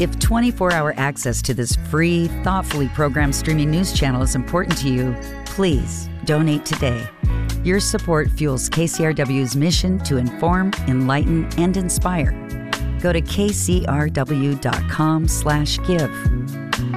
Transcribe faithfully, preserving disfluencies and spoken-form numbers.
If twenty-four hour access to this free, thoughtfully programmed streaming news channel is important to you, please donate today. Your support fuels K C R W's mission to inform, enlighten, and inspire. Go to kcrw.com slash give.